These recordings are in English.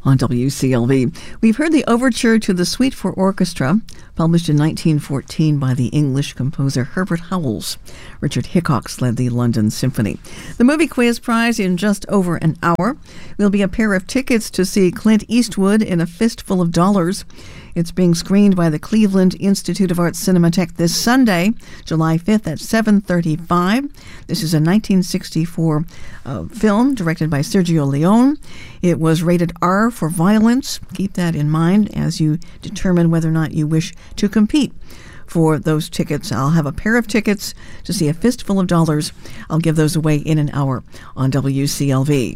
on WCLV. We've heard the overture to the Suite for Orchestra, published in 1914 by the English composer Herbert Howells. Richard Hickox led the London Symphony. The movie quiz prize in just over an hour will be a pair of tickets to see Clint Eastwood in A Fistful of Dollars. It's being screened by the Cleveland Institute of Arts Cinematheque this Sunday, July 5th at 7:35. This is a 1964 film directed by Sergio Leone. It was rated R for violence. Keep that in mind as you determine whether or not you wish to compete for those tickets. I'll have a pair of tickets to see A Fistful of Dollars. I'll give those away in an hour on WCLV.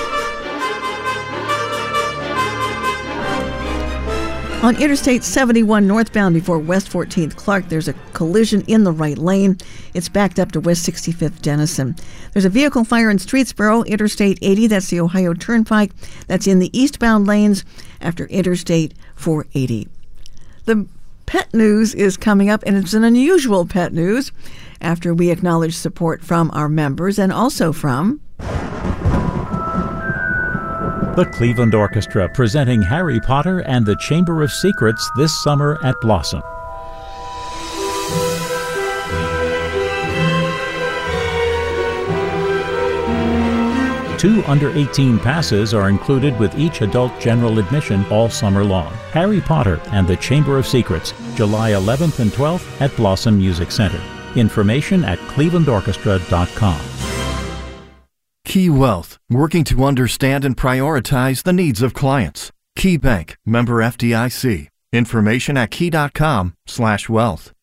On Interstate 71 northbound before West 14th Clark, there's a collision in the right lane. It's backed up to West 65th Denison. There's a vehicle fire in Streetsboro, Interstate 80, that's the Ohio Turnpike. That's in the eastbound lanes after Interstate 480. The pet news is coming up, and it's an unusual pet news after we acknowledge support from our members and also from the Cleveland Orchestra, presenting Harry Potter and the Chamber of Secrets this summer at Blossom. Two under-18 passes are included with each adult general admission all summer long. Harry Potter and the Chamber of Secrets, July 11th and 12th at Blossom Music Center. Information at clevelandorchestra.com. Key Wealth, working to understand and prioritize the needs of clients. Key Bank, member FDIC. Information at key.com/wealth.